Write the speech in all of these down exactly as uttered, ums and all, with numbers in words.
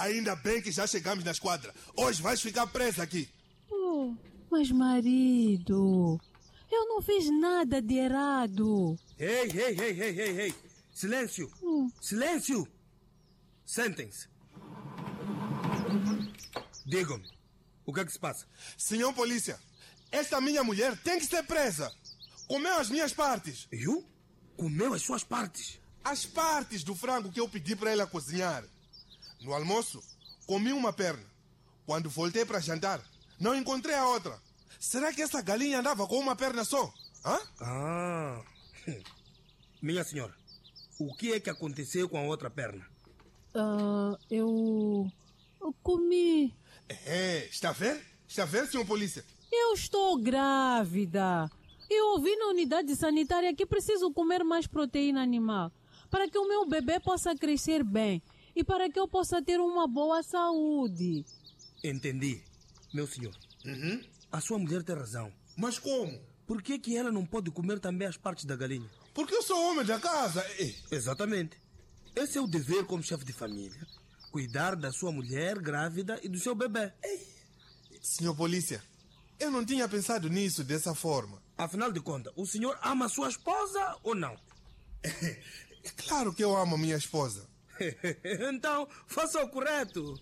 Ainda bem que já chegamos na esquadra. Hoje vais ficar presa aqui. Oh, mas marido, eu não fiz nada de errado. Ei, ei, ei, ei, ei, ei. Silêncio. Hum. Silêncio. Sentem-se. Digam-me, o que é que se passa? Senhor polícia, esta minha mulher tem que ser presa. Comeu as minhas partes. Eu? Comeu as suas partes? As partes do frango que eu pedi para ela cozinhar. No almoço, comi uma perna. Quando voltei para jantar, não encontrei a outra. Será que essa galinha andava com uma perna só? Hã? Ah. Minha senhora, o que é que aconteceu com a outra perna? Uh, eu... eu comi... É, está a ver? Está a ver, senhor polícia? Eu estou grávida. Eu ouvi na unidade sanitária que preciso comer mais proteína animal para que o meu bebê possa crescer bem e para que eu possa ter uma boa saúde. Entendi. Meu senhor, Uhum. a sua mulher tem razão. Mas como? Por que que ela não pode comer também as partes da galinha? Porque eu sou homem da casa. Ei. Exatamente. Esse é o dever como chefe de família. Cuidar da sua mulher grávida e do seu bebê. Senhor polícia, eu não tinha pensado nisso dessa forma. Afinal de contas, o senhor ama a sua esposa ou não? É claro que eu amo a minha esposa. Então, faça o correto.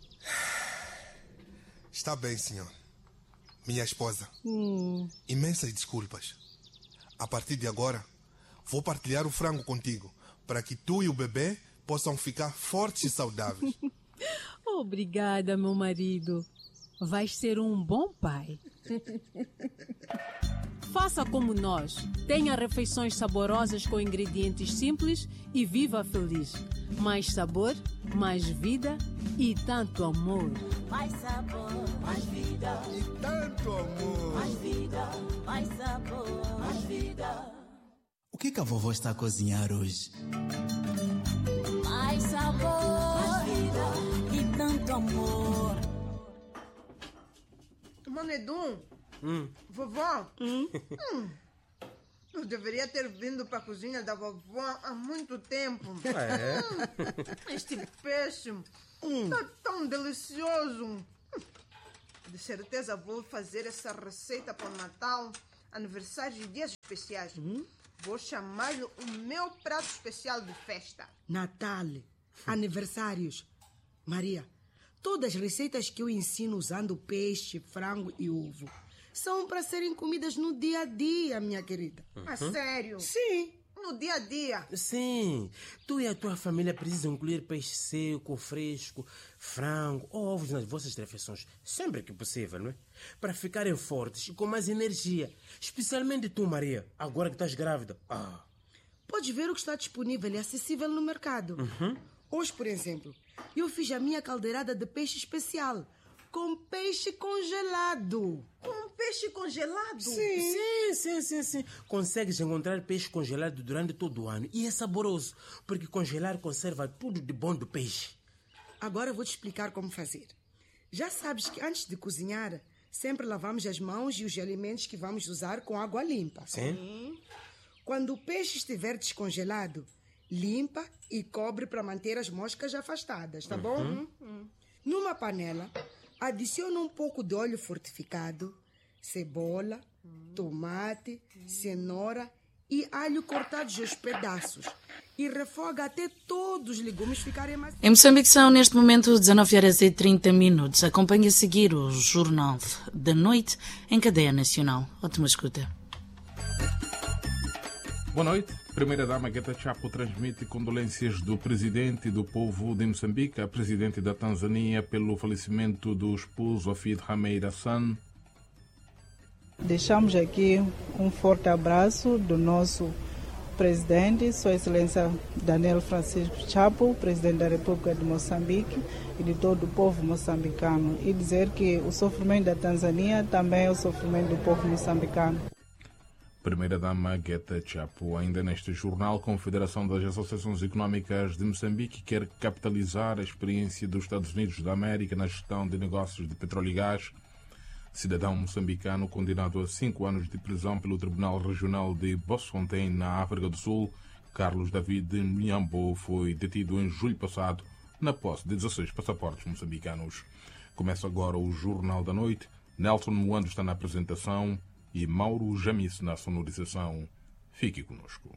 Está bem, senhor. Minha esposa, Hum. imensas desculpas. A partir de agora, vou partilhar o frango contigo, para que tu e o bebê possam ficar fortes e saudáveis. Obrigada, meu marido. Vais ser um bom pai. Faça como nós. Tenha refeições saborosas com ingredientes simples e viva feliz. Mais sabor, mais vida e tanto amor. Mais sabor, mais vida. E tanto amor. Mais vida, mais sabor, mais vida. O que, que a vovó está a cozinhar hoje? Mais sabor, mais vida e tanto amor. Monedum, Hum. vovó, hum, eu deveria ter vindo para a cozinha da vovó há muito tempo. É? Hum, este peixe está tão delicioso. Hum, De certeza vou fazer essa receita para o Natal, aniversários e dias especiais. Vou chamar-lhe o meu prato especial de festa. Natal, aniversários. Maria, todas as receitas que eu ensino usando peixe, frango e ovo são para serem comidas no dia a dia, minha querida. A sério? Sim. No dia a dia. Sim, tu e a tua família precisam incluir peixe seco, fresco, frango, ovos nas vossas refeições, sempre que possível, não é? Para ficarem fortes e com mais energia. Especialmente tu, Maria, agora que estás grávida. Ah. Podes ver o que está disponível e acessível no mercado. Hoje, por exemplo, eu fiz a minha caldeirada de peixe especial, com peixe congelado. Com peixe congelado? Sim, sim, sim, sim. Consegues encontrar peixe congelado durante todo o ano. E é saboroso, porque congelar conserva tudo de bom do peixe. Agora eu vou te explicar como fazer. Já sabes que antes de cozinhar, sempre lavamos as mãos e os alimentos que vamos usar com água limpa. Sim? Quando o peixe estiver descongelado, limpa e cobre para manter as moscas afastadas, tá bom? Numa panela, adiciona um pouco de óleo fortificado, cebola, tomate, cenoura e alho cortados aos pedaços. E refoga até todos os legumes ficarem mais... Em Moçambique são neste momento dezanove horas e trinta minutos. Acompanhe a seguir o Jornal da Noite em cadeia nacional. Ótima escuta. Boa noite. Primeira-Dama Geta Chapo transmite condolências do presidente e do povo de Moçambique à presidente da Tanzânia pelo falecimento do esposo Hafid Hameid Hassan. Deixamos aqui um forte abraço do nosso presidente, Sua Excelência Daniel Francisco Chapo, presidente da República de Moçambique, e de todo o povo moçambicano. E dizer que o sofrimento da Tanzânia também é o sofrimento do povo moçambicano. Primeira-Dama Geta Chapo, ainda neste jornal, a Confederação das Associações Económicas de Moçambique quer capitalizar a experiência dos Estados Unidos da América na gestão de negócios de petróleo e gás. Cidadão moçambicano condenado a cinco anos de prisão pelo Tribunal Regional de Bossfontein, na África do Sul, Carlos David Miambo, foi detido em julho passado na posse de dezesseis passaportes moçambicanos. Começa agora o Jornal da Noite. Nelson Moando está na apresentação e Mauro Jamice na sonorização. Fique conosco.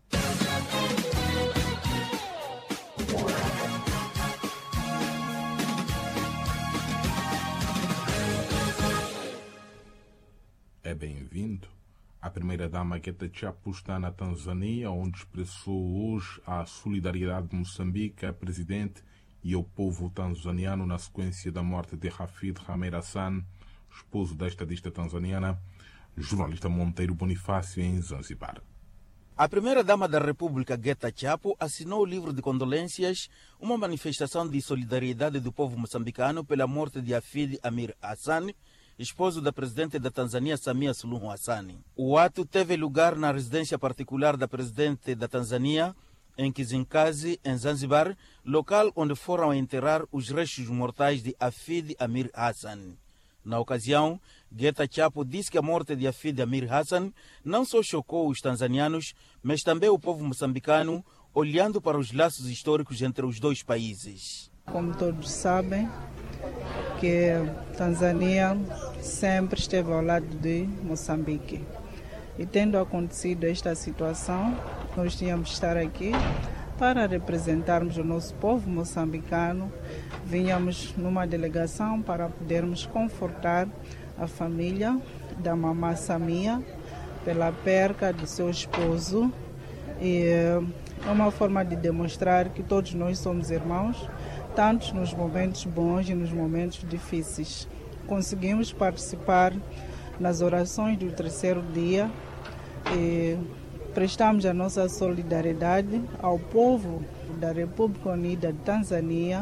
É bem-vindo. A primeira-dama Geta Chapo está na Tanzânia, onde expressou hoje a solidariedade de Moçambique à presidente e ao povo tanzaniano na sequência da morte de Hafidh Hamed Hassan, esposo da estadista tanzaniana, jornalista Monteiro Bonifácio, em Zanzibar. A primeira-dama da República, Geta Chapo, assinou o livro de condolências, uma manifestação de solidariedade do povo moçambicano pela morte de Hafidh Amir Hassan, esposo da presidente da Tanzânia, Samia Suluhu Hassan. O ato teve lugar na residência particular da presidente da Tanzânia, em Kizimkazi, em Zanzibar, local onde foram enterrar os restos mortais de Hafidh Amir Hassan. Na ocasião, Geta Chapo disse que a morte de Hafidh Amir Hassan não só chocou os tanzanianos, mas também o povo moçambicano, olhando para os laços históricos entre os dois países. Como todos sabem, que a Tanzânia sempre esteve ao lado de Moçambique. E tendo acontecido esta situação, nós tínhamos de estar aqui para representarmos o nosso povo moçambicano. Vínhamos numa delegação para podermos confortar a família da mamã Samia pela perca do seu esposo. E é uma forma de demonstrar que todos nós somos irmãos, tanto nos momentos bons e nos momentos difíceis. Conseguimos participar nas orações do terceiro dia e prestamos a nossa solidariedade ao povo da República Unida de Tanzânia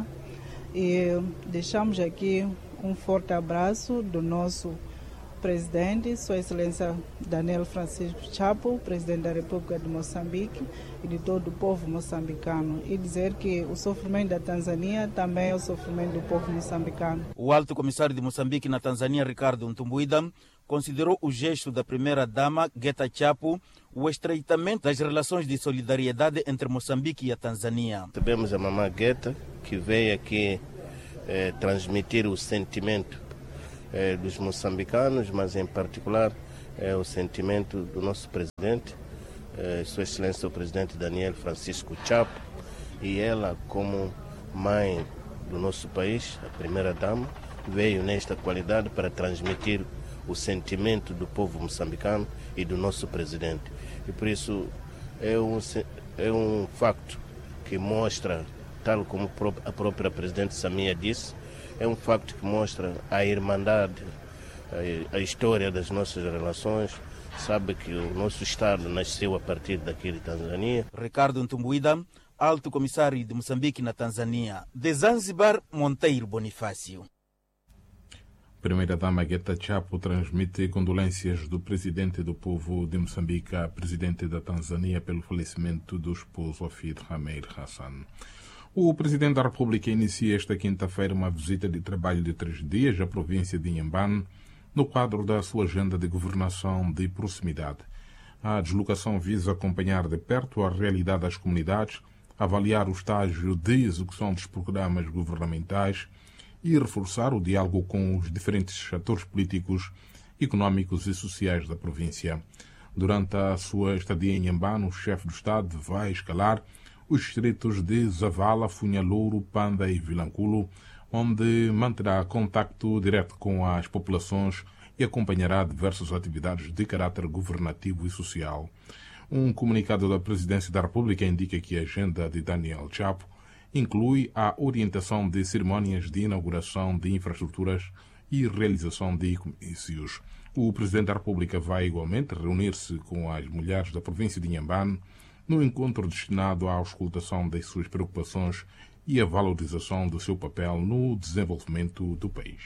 e deixamos aqui um forte abraço do nosso presidente, Sua Excelência Daniel Francisco Chapo, presidente da República de Moçambique, e de todo o povo moçambicano, e dizer que o sofrimento da Tanzânia também é o sofrimento do povo moçambicano. O alto comissário de Moçambique na Tanzânia, Ricardo Ntumbuida, considerou o gesto da primeira-dama, Geta Chapo, o estreitamento das relações de solidariedade entre Moçambique e a Tanzânia. Tivemos a mamã Geta, que veio aqui eh, transmitir o sentimento eh, dos moçambicanos, mas em particular eh, o sentimento do nosso presidente, eh, Sua Excelência o presidente Daniel Francisco Chapo, e ela, como mãe do nosso país, a primeira-dama, veio nesta qualidade para transmitir o sentimento do povo moçambicano e do nosso presidente. E por isso é um, é um facto que mostra, tal como a própria presidente Samia disse, é um facto que mostra a irmandade, a, a história das nossas relações. Sabe que o nosso Estado nasceu a partir daqui de Tanzânia. Ricardo Ntumbuida, alto comissário de Moçambique na Tanzânia. De Zanzibar, Monteiro Bonifácio. Primeira-dama Geta Chapo transmite condolências do presidente do povo de Moçambique à presidente da Tanzânia pelo falecimento do esposo Hafidh Hamed Hassan. O presidente da República inicia esta quinta-feira uma visita de trabalho de três dias à província de Inhambane, no quadro da sua agenda de governação de proximidade. A deslocação visa acompanhar de perto a realidade das comunidades, avaliar o estágio de execução dos programas governamentais e reforçar o diálogo com os diferentes atores políticos, económicos e sociais da província. Durante a sua estadia em Inhambane, o chefe do Estado vai escalar os distritos de Zavala, Funhalouro, Panda e Vilanculo, onde manterá contacto direto com as populações e acompanhará diversas atividades de caráter governativo e social. Um comunicado da Presidência da República indica que a agenda de Daniel Chapo inclui a orientação de cerimónias de inauguração de infraestruturas e realização de comícios. O Presidente da República vai igualmente reunir-se com as mulheres da província de Inhambane no encontro destinado à auscultação das suas preocupações e à valorização do seu papel no desenvolvimento do país.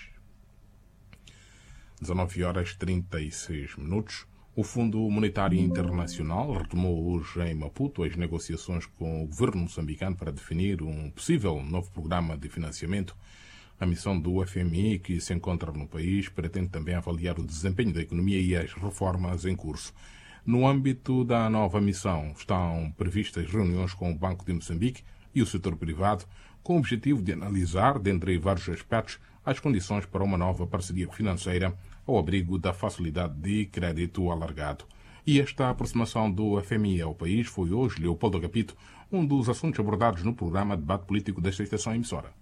dezanove horas e trinta e seis minutos. O Fundo Monetário Internacional retomou hoje em Maputo as negociações com o governo moçambicano para definir um possível novo programa de financiamento. A missão do F M I, que se encontra no país, pretende também avaliar o desempenho da economia e as reformas em curso. No âmbito da nova missão, estão previstas reuniões com o Banco de Moçambique e o setor privado, com o objetivo de analisar, dentre vários aspectos, as condições para uma nova parceria financeira ao abrigo da facilidade de crédito alargado. E esta aproximação do F M I ao país foi hoje, Leopoldo Agapito, um dos assuntos abordados no programa Debate Político desta estação emissora.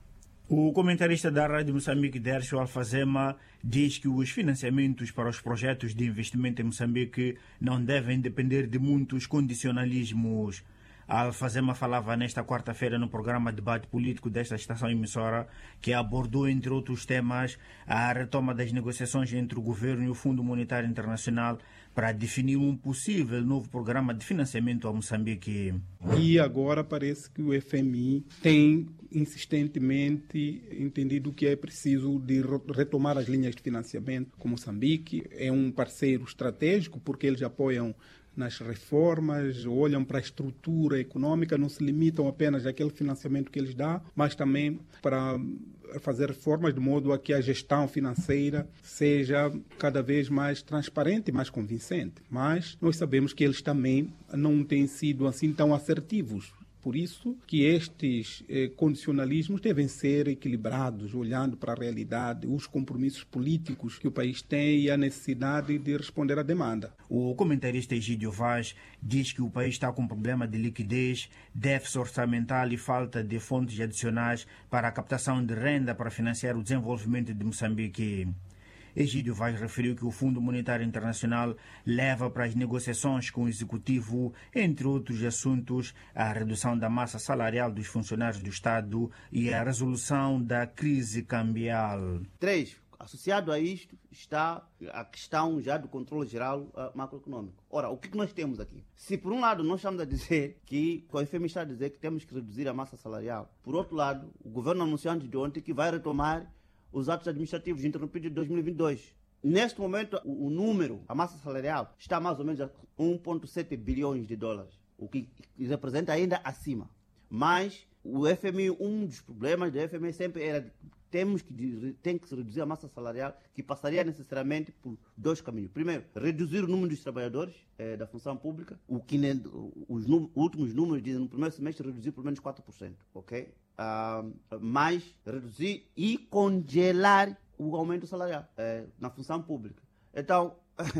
O comentarista da Rádio Moçambique, Dércio Alfazema, diz que os financiamentos para os projetos de investimento em Moçambique não devem depender de muitos condicionalismos. Alfazema falava nesta quarta-feira no programa Debate Político desta estação emissora, que abordou, entre outros temas, a retoma das negociações entre o governo e o Fundo Monetário Internacional para definir um possível novo programa de financiamento a Moçambique. E agora parece que o F M I tem insistentemente entendido que é preciso de retomar as linhas de financiamento com Moçambique. É um parceiro estratégico porque eles apoiam nas reformas, olham para a estrutura econômica, não se limitam apenas àquele financiamento que eles dão, mas também para fazer reformas de modo a que a gestão financeira seja cada vez mais transparente e mais convincente. Mas nós sabemos que eles também não têm sido assim tão assertivos. Por isso que estes eh, condicionalismos devem ser equilibrados, olhando para a realidade, os compromissos políticos que o país tem e a necessidade de responder à demanda. O comentarista Egídio Vaz diz que o país está com problema de liquidez, déficit orçamental e falta de fontes adicionais para a captação de renda para financiar o desenvolvimento de Moçambique. Egídio Vaz referiu que o Fundo Monetário Internacional leva para as negociações com o Executivo, entre outros assuntos, a redução da massa salarial dos funcionários do Estado e a resolução da crise cambial. Três, associado a isto está a questão já do controle geral uh, macroeconômico. Ora, o que, que nós temos aqui? Se por um lado nós estamos a dizer que, o F M I está a dizer que temos que reduzir a massa salarial, por outro lado, o governo anunciou antes de ontem que vai retomar os atos administrativos interrompidos de dois mil e vinte e dois. Neste momento, o, o número, a massa salarial, está mais ou menos a um vírgula sete bilhões de dólares, o que representa ainda acima. Mas o F M I, um dos problemas do F M I sempre era temos que tem que se reduzir a massa salarial, que passaria necessariamente por dois caminhos. Primeiro, reduzir o número dos trabalhadores eh, da função pública, o que nem, os últimos números dizem no primeiro semestre reduzir pelo menos quatro por cento, ok? Uh, mais reduzir e congelar o aumento salarial eh, na função pública. Então,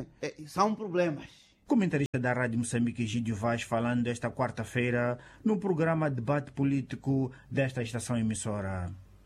são problemas. Comentarista da Rádio Moçambique, Egídio Vaz, falando esta quarta-feira no programa Debate Político desta estação emissora.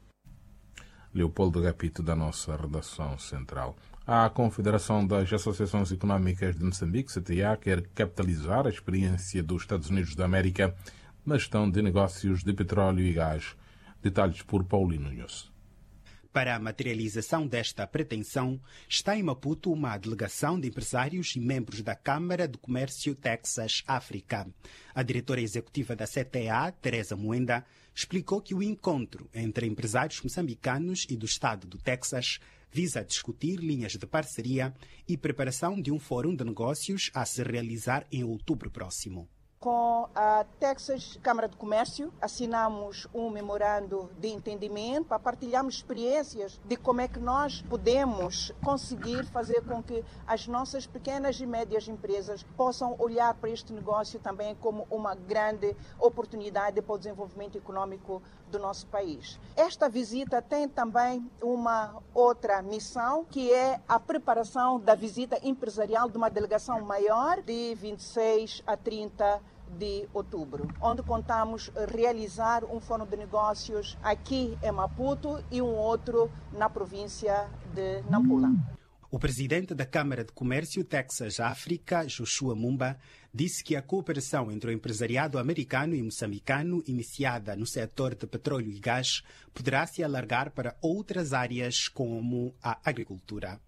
Leopoldo Agapito, da nossa redação central. A Confederação das Associações Económicas de Moçambique, C T A, quer capitalizar a experiência dos Estados Unidos da América na gestão de negócios de petróleo e gás. Detalhes por Paulino Nunes. Para a materialização desta pretensão, está em Maputo uma delegação de empresários e membros da Câmara de Comércio Texas-África. A diretora executiva da C T A, Teresa Moenda, explicou que o encontro entre empresários moçambicanos e do estado do Texas visa discutir linhas de parceria e preparação de um fórum de negócios a se realizar em outubro próximo. Com a Texas Câmara de Comércio, assinamos um memorando de entendimento para partilharmos experiências de como é que nós podemos conseguir fazer com que as nossas pequenas e médias empresas possam olhar para este negócio também como uma grande oportunidade para o desenvolvimento econômico do nosso país. Esta visita tem também uma outra missão, que é a preparação da visita empresarial de uma delegação maior de vinte e seis a trinta de outubro, onde contamos realizar um fórum de negócios aqui em Maputo e um outro na província de Nampula. O presidente da Câmara de Comércio Texas-África, Joshua Mumba, disse que a cooperação entre o empresariado americano e moçambicano, iniciada no setor de petróleo e gás, poderá se alargar para outras áreas como a agricultura.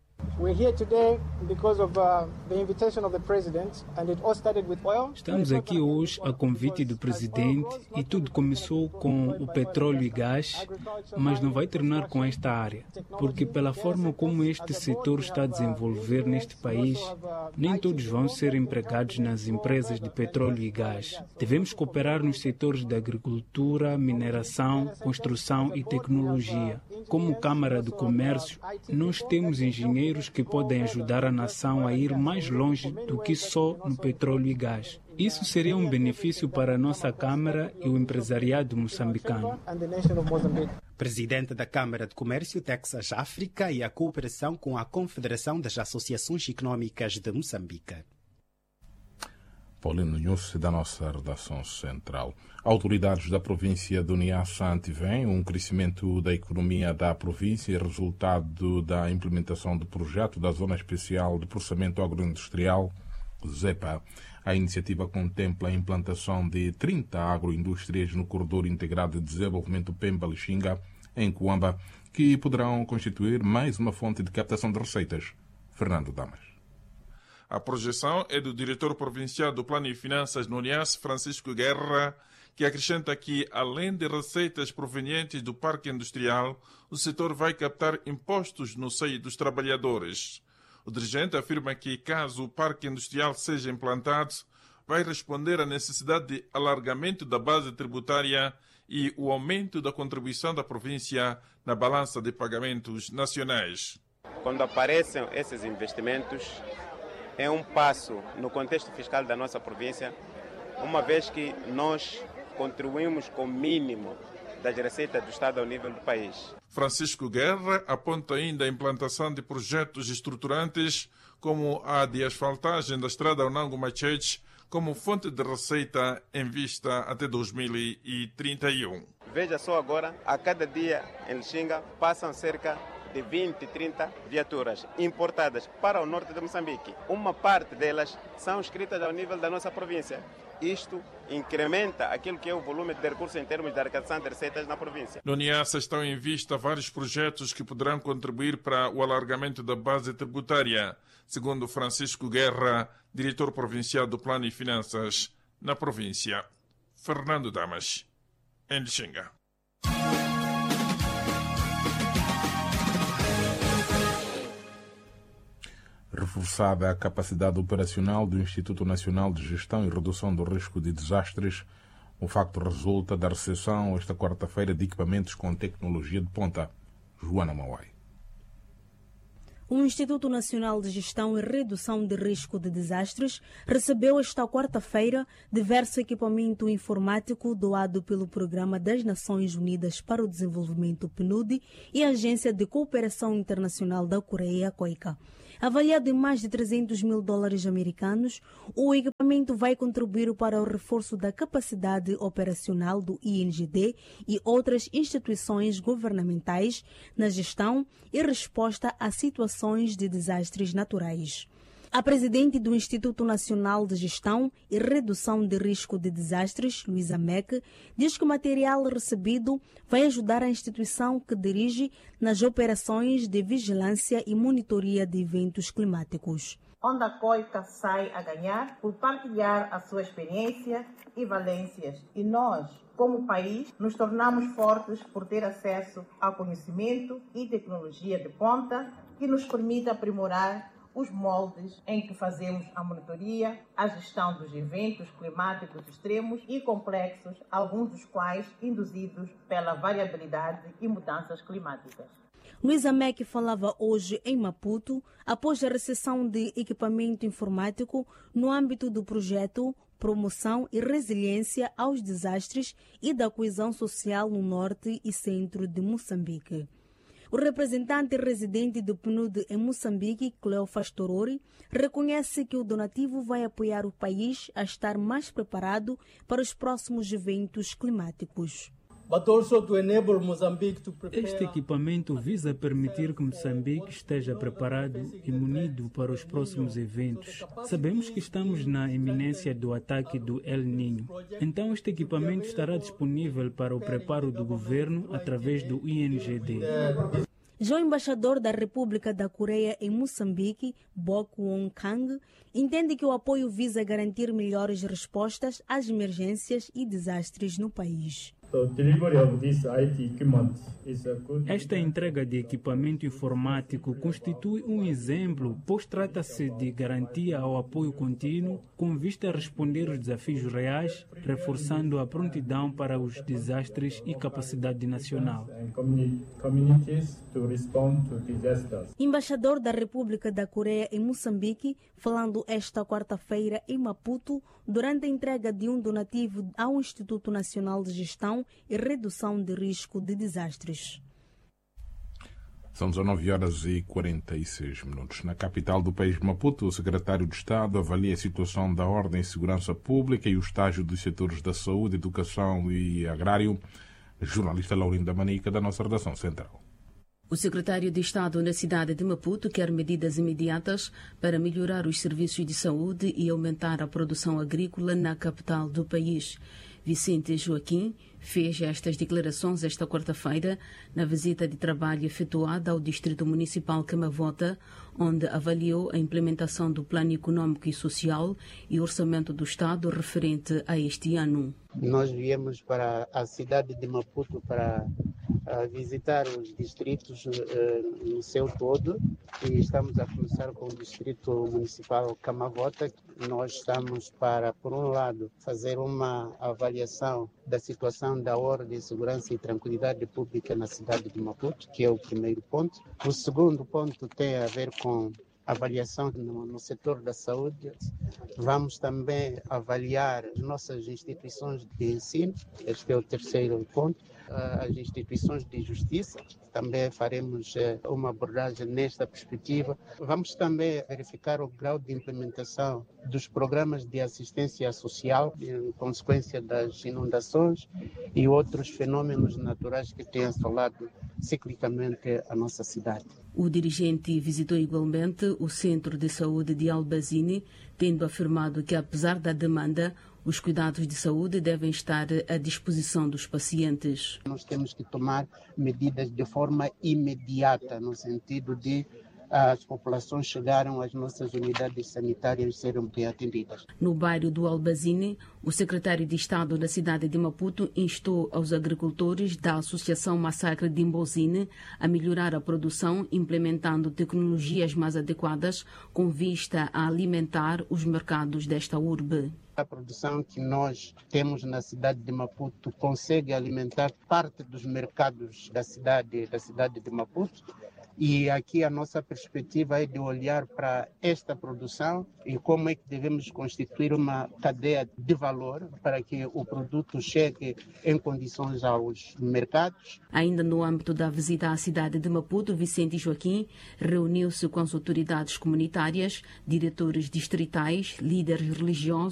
Estamos aqui hoje a convite do presidente e tudo começou com o petróleo e gás, mas não vai terminar com esta área, porque pela forma como este setor está a desenvolver neste país, nem todos vão ser empregados nas empresas de petróleo e gás. Devemos cooperar nos setores da agricultura, mineração, construção e tecnologia. Como Câmara de Comércio, nós temos engenheiros parceiros que podem ajudar a nação a ir mais longe do que só no petróleo e gás. Isso seria um benefício para a nossa Câmara e o empresariado moçambicano. Presidente da Câmara de Comércio Texas África e a cooperação com a Confederação das Associações Econômicas de Moçambique. Paulino Nunes, da nossa redação central. Autoridades da província do Niassa antevêm um crescimento da economia da província, resultado da implementação do projeto da Zona Especial de Processamento Agroindustrial, ZEPA. A iniciativa contempla a implantação de trinta agroindústrias no Corredor Integrado de Desenvolvimento Pemba-Lixinga, em Coamba, que poderão constituir mais uma fonte de captação de receitas. Fernando Damas. A projeção é do diretor provincial do Plano e Finanças no Niassa, Francisco Guerra, que acrescenta que, além de receitas provenientes do parque industrial, o setor vai captar impostos no seio dos trabalhadores. O dirigente afirma que, caso o parque industrial seja implantado, vai responder à necessidade de alargamento da base tributária e o aumento da contribuição da província na balança de pagamentos nacionais. Quando aparecem esses investimentos, é um passo no contexto fiscal da nossa província, uma vez que nós contribuímos com o mínimo das receitas do Estado ao nível do país. Francisco Guerra aponta ainda a implantação de projetos estruturantes, como a de asfaltagem da estrada Onango-Machete, como fonte de receita em vista até dois mil e trinta e um. Veja só agora, a cada dia em Lixinga passam cerca de vinte, trinta viaturas importadas para o norte de Moçambique. Uma parte delas são inscritas ao nível da nossa província. Isto incrementa aquilo que é o volume de recursos em termos de arrecadação de receitas na província. No Niassa estão em vista vários projetos que poderão contribuir para o alargamento da base tributária, segundo Francisco Guerra, diretor provincial do Plano e Finanças na província. Fernando Damas, em Lixinga. Reforçada a capacidade operacional do Instituto Nacional de Gestão e Redução do Risco de Desastres, o facto resulta da recepção esta quarta-feira de equipamentos com tecnologia de ponta. Joana Mauai. O Instituto Nacional de Gestão e Redução de Risco de Desastres recebeu esta quarta-feira diverso equipamento informático doado pelo Programa das Nações Unidas para o Desenvolvimento P N U D e a Agência de Cooperação Internacional da Coreia, COICA. Avaliado em mais de trezentos mil dólares americanos, o equipamento vai contribuir para o reforço da capacidade operacional do I N G D e outras instituições governamentais na gestão e resposta a situações de desastres naturais. A presidente do Instituto Nacional de Gestão e Redução de Risco de Desastres, Luísa Meck, diz que o material recebido vai ajudar a instituição que dirige nas operações de vigilância e monitoria de eventos climáticos. Onde a COICA sai a ganhar por partilhar a sua experiência e valências. E nós, como país, nos tornamos fortes por ter acesso ao conhecimento e tecnologia de ponta que nos permite aprimorar os moldes em que fazemos a monitoria, a gestão dos eventos climáticos extremos e complexos, alguns dos quais induzidos pela variabilidade e mudanças climáticas. Luísa Meck falava hoje em Maputo, após a recepção de equipamento informático no âmbito do projeto Promoção e Resiliência aos Desastres e da Coesão Social no Norte e Centro de Moçambique. O representante residente do P N U D em Moçambique, Cleofas Torori, reconhece que o donativo vai apoiar o país a estar mais preparado para os próximos eventos climáticos. Este equipamento visa permitir que Moçambique esteja preparado e munido para os próximos eventos. Sabemos que estamos na iminência do ataque do El Niño, então este equipamento estará disponível para o preparo do governo através do I N G D. Já o embaixador da República da Coreia em Moçambique, Bok Won-kang, entende que o apoio visa garantir melhores respostas às emergências e desastres no país. Esta entrega de equipamento informático constitui um exemplo, pois trata-se de garantia ao apoio contínuo com vista a responder aos desafios reais, reforçando a prontidão para os desastres e capacidade nacional. Embaixador da República da Coreia em Moçambique, falando esta quarta-feira em Maputo, durante a entrega de um donativo ao Instituto Nacional de Gestão e Redução de Risco de Desastres. São dezanove horas e quarenta e seis minutos. Na capital do país, Maputo, o secretário de Estado avalia a situação da ordem e segurança pública e o estágio dos setores da saúde, educação e agrário. Jornalista Laurinda Manica, da nossa redação central. O secretário de Estado na cidade de Maputo quer medidas imediatas para melhorar os serviços de saúde e aumentar a produção agrícola na capital do país. Vicente Joaquim fez estas declarações esta quarta-feira na visita de trabalho efetuada ao Distrito Municipal Camavota, onde avaliou a implementação do Plano Econômico e Social e Orçamento do Estado referente a este ano. Nós viemos para a cidade de Maputo para uh, visitar os distritos uh, no seu todo e estamos a começar com o Distrito Municipal Camavota. Nós estamos para, por um lado, fazer uma avaliação da situação da ordem, segurança e tranquilidade pública na cidade de Maputo, que é o primeiro ponto. O segundo ponto tem a ver com avaliação no, no setor da saúde. Vamos também avaliar nossas instituições de ensino, este é o terceiro ponto. As instituições de justiça, também faremos uma abordagem nesta perspectiva. Vamos também verificar o grau de implementação dos programas de assistência social em consequência das inundações e outros fenômenos naturais que têm assolado ciclicamente a nossa cidade. O dirigente visitou igualmente o Centro de Saúde de Albazine, tendo afirmado que, apesar da demanda, os cuidados de saúde devem estar à disposição dos pacientes. Nós temos que tomar medidas de forma imediata, no sentido de as populações chegaram às nossas unidades sanitárias e serem bem atendidas. No bairro do Albazine, o secretário de Estado da cidade de Maputo instou aos agricultores da Associação Massacre de Imbozine a melhorar a produção, implementando tecnologias mais adequadas com vista a alimentar os mercados desta urbe. A produção que nós temos na cidade de Maputo consegue alimentar parte dos mercados da cidade, da cidade de Maputo. E aqui a nossa perspectiva é de olhar para esta produção e como é que devemos constituir uma cadeia de valor para que o produto chegue em condições aos mercados. Ainda no âmbito da visita à cidade de Maputo, Vicente Joaquim reuniu-se com as autoridades comunitárias, diretores distritais, líderes religiosos